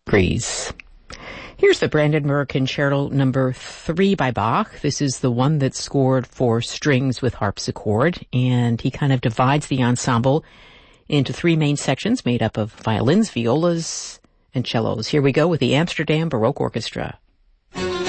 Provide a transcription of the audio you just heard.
degrees. Here's the Brandenburg Concerto number 3 by Bach. This is the one that's scored for strings with harpsichord, and he kind of divides the ensemble into 3 main sections made up of violins, violas, and cellos. Here we go with the Amsterdam Baroque Orchestra.